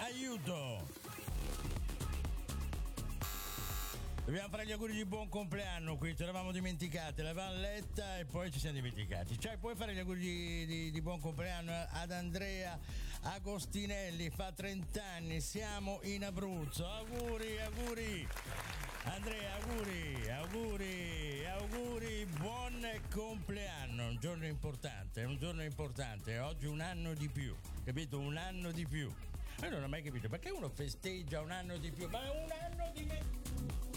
Aiuto! Dobbiamo fare gli auguri di buon compleanno qui, ce l'avamo dimenticati, l'avevamo letta e poi ci siamo dimenticati. Cioè, puoi fare gli auguri di buon compleanno ad Andrea Agostinelli, fa 30 anni, siamo in Abruzzo. Auguri, auguri! Andrea, auguri, buon compleanno, un giorno importante, oggi un anno di più, capito? Un anno di più. Io non ho mai capito perché uno festeggia un anno di più, ma è un anno di meno.